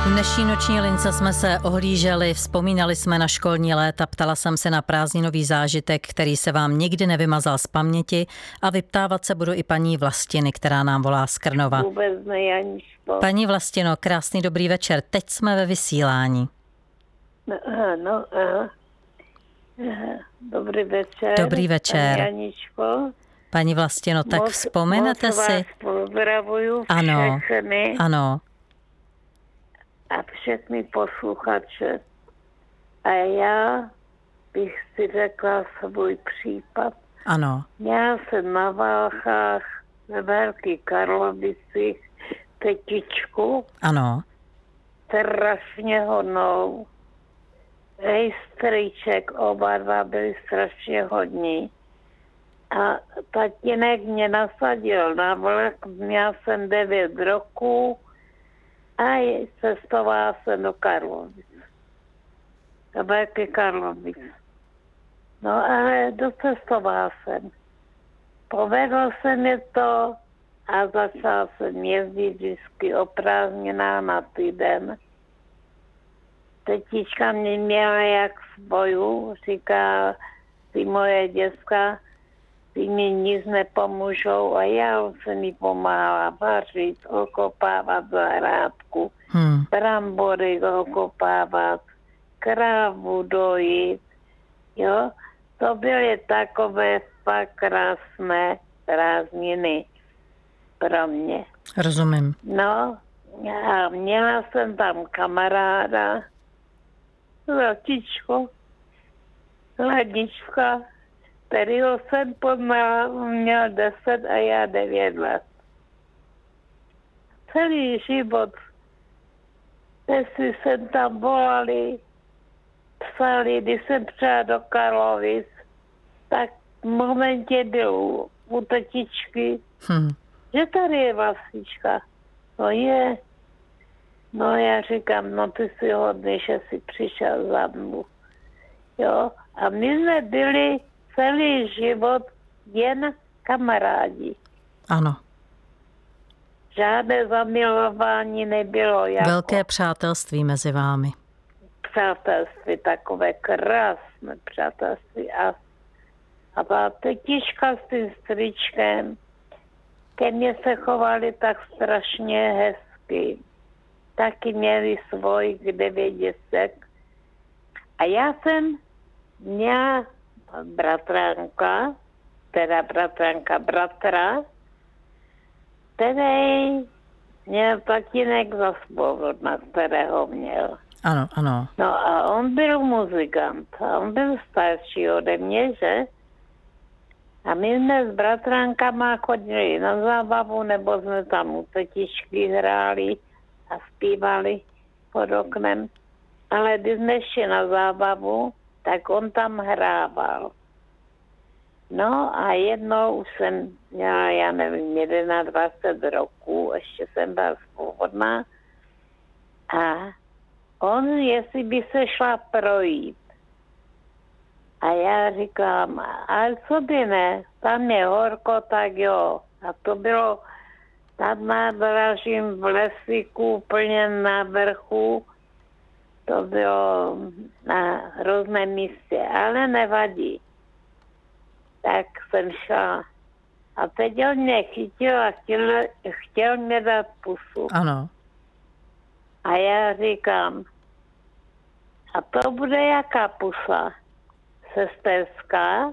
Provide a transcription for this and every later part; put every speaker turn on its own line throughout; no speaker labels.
V dnešní noční lince jsme se ohlíželi, vzpomínali jsme na školní léta, ptala jsem se na prázdninový zážitek, který se vám nikdy nevymazal z paměti, a vyptávat se budu i paní Vlastiny, která nám volá z Krnova.
Vůbec ne, Janičko.
Paní Vlastino, krásný dobrý večer, teď jsme ve vysílání.
Aha. Dobrý večer.
Dobrý večer.
Janičko.
Paní Vlastino, tak vzpomenete si?
Vás pozdravuju
Ano,
všechny
ano.
a všechny posluchače. A já bych si řekla svůj případ.
Ano.
Já jsem na Válchách ve Velkých Karlovicích tetičku,
Ano.
strašně hodnou. Hej, strýček, oba dva byli strašně hodní. A tatínek mě nasadil na vlak, měl jsem 9 roků a cestovala jsem do Karlovic. Do Velkých Karlovic. No ale docestovala jsem. Povedlo se mi to a začala jsem jezdit vždycky o prázdninách na týden. Tetička mě měla jak svoju, říká, ty moje děcka, ty mi nic nepomůžou, a já jsem mi pomáhala vařit, okopávat zahrádku, brambory okopávat, krávu dojít, jo. To byly takové fakt krásné prázdniny pro mě.
Rozumím.
No, a měla jsem tam kamaráda, Latičko, Hladička, kterýho jsem poznala, měl 10 a já 9 let. Celý život, jestli jsem tam volali, psali, když jsem přijela do Karlovic, tak v momentě byl u tetičky, že tady je Vlastička. No je. No já říkám, no ty jsi hodný, že jsi přišel za mnou. Jo, a my jsme byli celý život jen kamarádi.
Ano.
Žádné zamilování nebylo. Jako
Velké přátelství mezi vámi.
přátelství, takové krásné přátelství. A ta tetička s tím strýčkem, ke mně se chovali tak strašně hezky. Taky měli svoj 9 děcek. A já jsem měla bratránka, teda bratra, který měl tatínek za spoludna, kterého měl.
Ano, ano.
No a on byl muzikant. A on byl starší ode mě, že? A my jsme s bratránkama chodili na zábavu, nebo jsme tam u tetičky hráli a zpívali pod oknem. Ale když jsme šli na zábavu, tak on tam hrával. No a jednou už jsem měla, já nevím, 21 roků, ještě jsem byla svobodná. A on, jestli by se šla projít. A já říkám, ale co by ne, tam je horko, tak jo. A to bylo nad nádražím v Lesíku, úplně na vrchu. To bylo na různém místě, ale nevadí. Tak jsem šla. A teď on mě chytil a chtěl mě dát pusu.
Ano.
A já říkám, a to bude jaká pusa? Sesterská?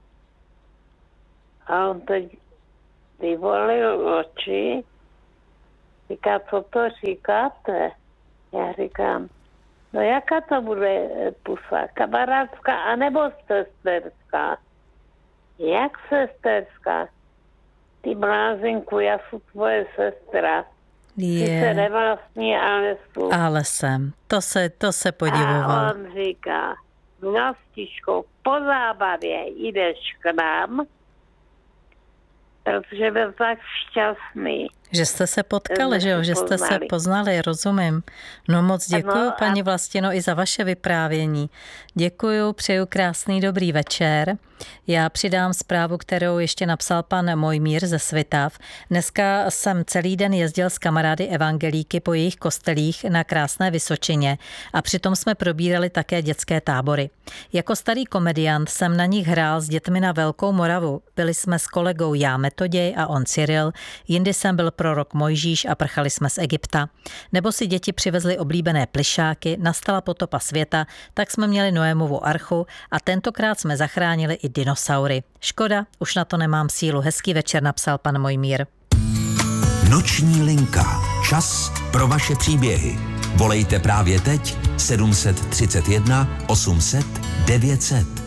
A on teď vyvolil oči. Říká, co to říkáte? Já říkám, no jaká to bude pusa? Kamarádská anebo sesterská? Jak sesterská? Ty blázinku, já jsem tvoje sestra. Ty se nevlastní, ale jsou.
Ale jsem. To se podivoval.
A on říká, Vlastičko, po zábavě jdeš k nám, protože byl tak šťastný.
Že jste se potkali, že jo? Že jste se poznali, rozumím. No moc děkuju, paní Vlastino, i za vaše vyprávění. Děkuju, přeju krásný dobrý večer. Já přidám zprávu, kterou ještě napsal pan Mojmír ze Svitav. Dneska jsem celý den jezdil s kamarády evangelíky po jejich kostelích na krásné Vysočině a přitom jsme probírali také dětské tábory. Jako starý komediant jsem na nich hrál s dětmi na Velkou Moravu. Byli jsme s kolegou já Metoděj a on Cyril, jindy jsem byl prorok Mojžíš a prchali jsme z Egypta. Nebo si děti přivezly oblíbené plyšáky, nastala potopa světa, tak jsme měli Noémovu archu a tentokrát jsme zachránili i dinosaury. Škoda, už na to nemám sílu. Hezký večer, napsal pan Mojmír.
Noční linka. Čas pro vaše příběhy. Volejte právě teď 731 800 900.